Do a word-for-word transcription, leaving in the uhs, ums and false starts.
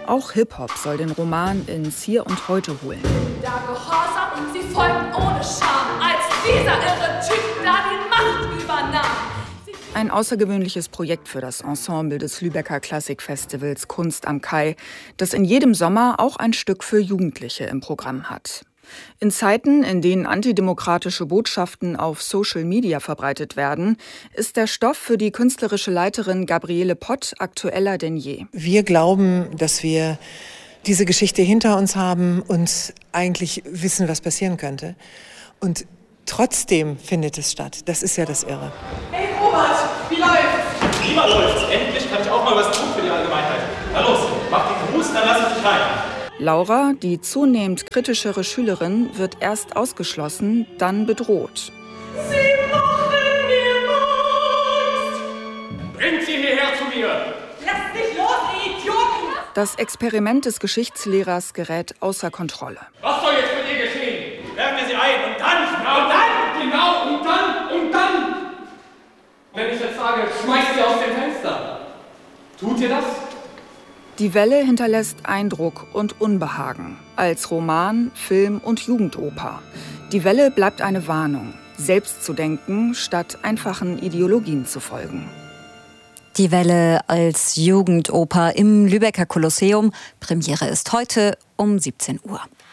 Auch Hip-Hop soll den Roman ins Hier und Heute holen. Da Gehorsam und sie folgten ohne Scham, als dieser irre Typ da die Macht übernahm. Ein außergewöhnliches Projekt für das Ensemble des Lübecker Klassikfestivals Kunst am Kai, das in jedem Sommer auch ein Stück für Jugendliche im Programm hat. In Zeiten, in denen antidemokratische Botschaften auf Social Media verbreitet werden, ist der Stoff für die künstlerische Leiterin Gabriele Pott aktueller denn je. Wir glauben, dass wir diese Geschichte hinter uns haben und eigentlich wissen, was passieren könnte. Und trotzdem findet es statt. Das ist ja das Irre. Hey Robert, wie läuft's? Prima läuft's. Endlich kann ich auch mal was tun für die Allgemeinheit. Na los, mach den Gruß, dann lass ich dich rein. Laura, die zunehmend kritischere Schülerin, wird erst ausgeschlossen, dann bedroht. Sie machen mir Angst! Bringt sie hierher zu mir! Lasst mich los, ihr Idioten! Das Experiment des Geschichtslehrers gerät außer Kontrolle. Was soll jetzt mit ihr geschehen? Werfen wir sie ein und dann, genau, und dann, genau, und dann, und dann. Wenn ich jetzt sage, schmeißt sie aus dem Fenster, tut ihr das? Die Welle hinterlässt Eindruck und Unbehagen. Als Roman, Film und Jugendoper. Die Welle bleibt eine Warnung, selbst zu denken, statt einfachen Ideologien zu folgen. Die Welle als Jugendoper im Lübecker Kolosseum. Premiere ist heute um siebzehn Uhr.